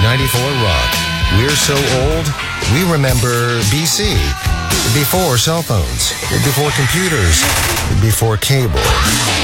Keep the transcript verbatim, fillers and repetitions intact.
ninety-four Rock. We're so old, we remember B C. Before cell phones, before computers, before cable.